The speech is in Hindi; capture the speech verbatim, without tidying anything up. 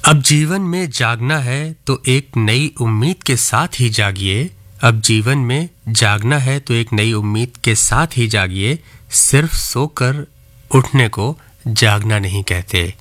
अब जीवन में जागना है तो एक नई उम्मीद के साथ ही जागिए। अब जीवन में जागना है तो एक नई उम्मीद के साथ ही जागिए। सिर्फ सोकर उठने को जागना नहीं कहते।